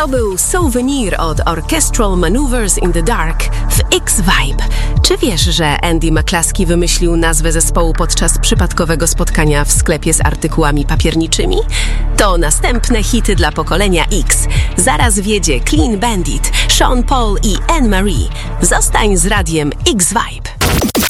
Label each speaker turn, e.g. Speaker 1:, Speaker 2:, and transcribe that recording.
Speaker 1: To był Souvenir od Orchestral Maneuvers in the Dark w X-Vibe. Czy wiesz, że Andy McCluskey wymyślił nazwę zespołu podczas przypadkowego spotkania w sklepie z artykułami papierniczymi? To następne hity dla pokolenia X. Zaraz wiedzie Clean Bandit, Sean Paul i Anne Marie. Zostań z radiem X-Vibe.